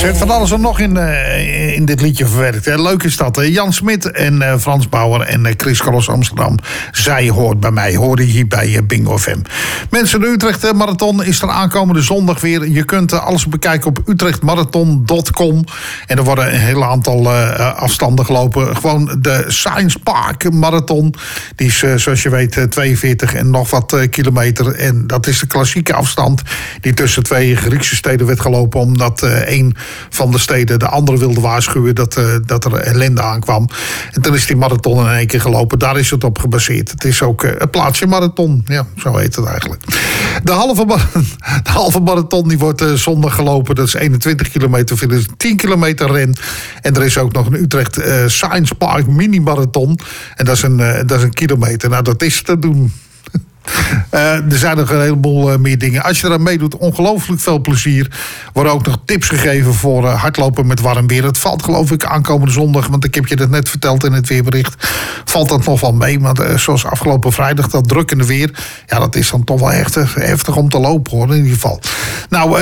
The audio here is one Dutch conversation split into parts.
zit van alles er nog in dit liedje verwerkt. Hè. Leuk is dat. Jan Smit en Frans Bauer en Chris Cross Amsterdam. Zij hoort bij mij. Hoorde hier bij Bingo FM. Mensen, de Utrecht Marathon is er aankomende zondag weer. Je kunt alles bekijken op utrechtmarathon.com. En er worden een hele aantal afstanden gelopen. Gewoon de Science Park Marathon. Die is, zoals je weet, 42 en nog wat kilometer. En dat is de klassieke afstand die tussen twee Griekse steden werd gelopen, omdat een van de steden de andere wilde waarschuwen dat er ellende aankwam. En toen is die marathon in 1 keer gelopen. Daar is het op gebaseerd. Het is ook een plaatsje marathon. Ja, zo heet het eigenlijk. De halve marathon die wordt zondag gelopen. Dat is 21 kilometer. Dat is 10 kilometer ren. En er is ook nog een Utrecht Science Park mini marathon. En dat is een kilometer. Nou, dat is te doen. Er zijn nog een heleboel meer dingen. Als je eraan meedoet, ongelooflijk veel plezier. Er worden ook nog tips gegeven voor hardlopen met warm weer. Het valt geloof ik aankomende zondag, want ik heb je dat net verteld in het weerbericht. Valt dat nog wel mee, want zoals afgelopen vrijdag, dat drukkende weer. Ja, dat is dan toch wel echt heftig om te lopen hoor, in ieder geval. Nou,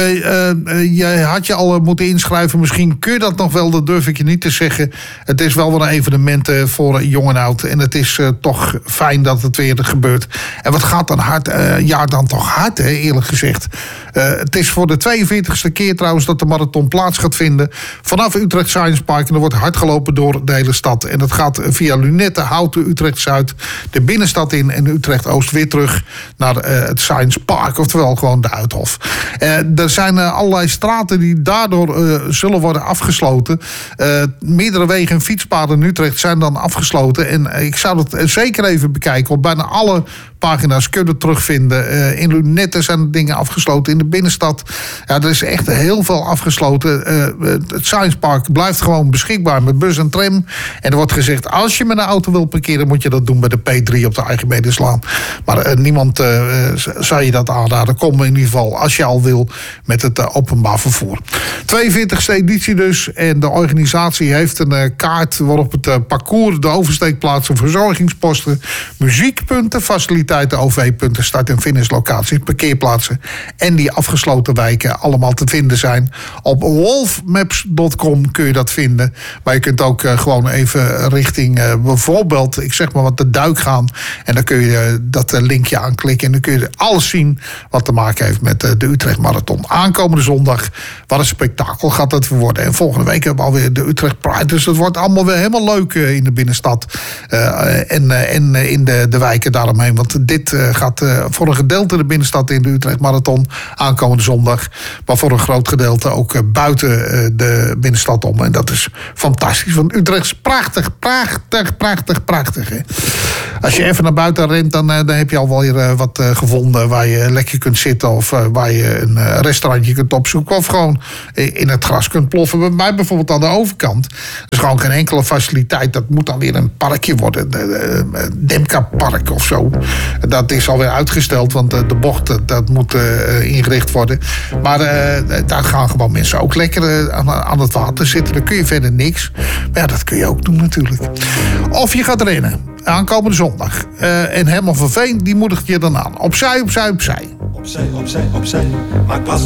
je had je al moeten inschrijven. Misschien kun je dat nog wel, dat durf ik je niet te zeggen. Het is wel een evenement voor jong en oud. En het is toch fijn dat het weer gebeurt. En wat gaat dan hard? Ja, dan toch hard, hè, eerlijk gezegd. Het is voor de 42e keer trouwens dat de marathon plaats gaat vinden. Vanaf Utrecht Science Park. En er wordt hard gelopen door de hele stad. En dat gaat via Lunette, Houten, Utrecht-Zuid, de binnenstad in en Utrecht-Oost weer terug naar het Science Park. Oftewel gewoon de Uithof. Er zijn allerlei straten die daardoor zullen worden afgesloten. Meerdere wegen en fietspaden in Utrecht zijn dan afgesloten. En ik zou dat zeker even bekijken. Want bijna alle pagina's kunnen terugvinden. In Lunette zijn de dingen afgesloten. In de binnenstad. Ja, er is echt heel veel afgesloten. Het Science Park blijft gewoon beschikbaar met bus en tram. En er wordt gezegd, als je met een auto wil parkeren, moet je dat doen bij de P3 op de Archimedeslaan. Maar niemand zou je dat aanraden. Kom in ieder geval, als je al wil, met het openbaar vervoer. 42e editie dus. En de organisatie heeft een kaart waarop het parcours, de oversteekplaatsen, verzorgingsposten, muziekpunten, faciliteiten, OV-punten, start- en finishlocaties, parkeerplaatsen en die afgesloten wijken allemaal te vinden zijn. Op wolfmaps.com kun je dat vinden. Maar je kunt ook gewoon even richting bijvoorbeeld, ik zeg maar wat, de Duik gaan. En dan kun je dat linkje aanklikken. En dan kun je alles zien wat te maken heeft met de Utrecht Marathon. Aankomende zondag, wat een spektakel gaat dat weer worden. En volgende week hebben we alweer de Utrecht Pride. Dus het wordt allemaal weer helemaal leuk in de binnenstad. En in de wijken daaromheen. Want dit gaat voor een gedeelte de binnenstad in de Utrecht Marathon aankomende zondag. Maar voor een groot gedeelte ook buiten de binnenstad om. En dat is fantastisch. Want Utrecht is prachtig, prachtig, prachtig, prachtig. Hè? Als je even naar buiten rent, dan heb je al weer wat gevonden waar je lekker kunt zitten. Of waar je een restaurantje kunt opzoeken. Of gewoon in het gras kunt ploffen. Bij mij bijvoorbeeld aan de overkant. Dus gewoon geen enkele faciliteit. Dat moet dan weer een parkje worden. Demka Park of zo. Dat is alweer uitgesteld, want de bocht dat moet ingericht worden. Maar daar gaan gewoon mensen ook lekker aan het water zitten. Dan kun je verder niks. Maar ja, dat kun je ook doen natuurlijk. Of je gaat rennen. Aankomende zondag. En Herman van Veen, die moedigt je dan aan. Opzij, opzij, opzij. Opzij, opzij, opzij. Maak plaats.